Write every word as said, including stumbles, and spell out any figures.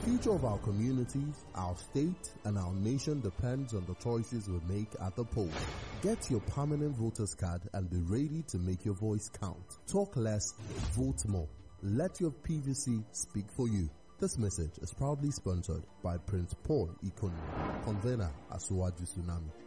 future of our communities, our state, and our nation depends on the choices we make at the polls. Get your permanent voter's card and be ready to make your voice count. Talk less, vote more. Let your P V C speak for you. This message is proudly sponsored by Prince Paul Ikonu, convener at Asuwaju Tsunami.